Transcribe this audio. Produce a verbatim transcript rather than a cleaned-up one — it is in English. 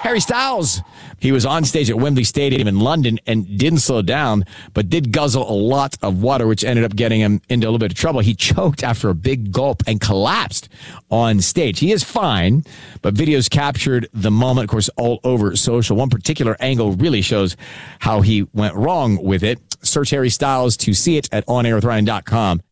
Harry Styles, he was on stage at Wembley Stadium in London and didn't slow down, but did guzzle a lot of water, which ended up getting him into a little bit of trouble. He choked after a big gulp and collapsed on stage. He is fine, but videos captured the moment, of course, all over social. One particular angle really shows how he went wrong with it. Search Harry Styles to see it at on air with ryan dot com.